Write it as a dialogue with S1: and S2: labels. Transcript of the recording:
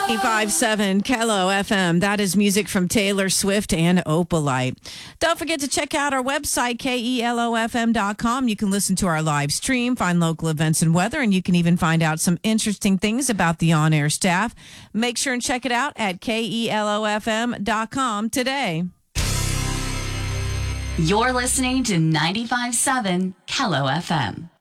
S1: 95.7 Kello FM. That is music from Taylor Swift and Opalite. Don't forget to check out our website, KELOFM.com. You can listen to our live stream, find local events and weather, and you can even find out some interesting things about the on-air staff. Make sure and check it out at KELOFM.com today.
S2: You're listening to 95.7 Kello FM.